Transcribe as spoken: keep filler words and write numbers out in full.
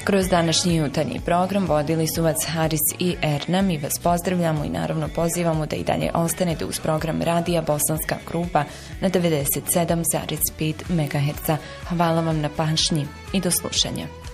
Kroz današnji jutarnji program vodili su vas Haris i Erna. Mi vas pozdravljamo i naravno pozivamo da i dalje ostanete uz program radija Bosanska Krupa na devedeset sedam zarez pet megaherca. Hvala vam na pažnji i do slušanja.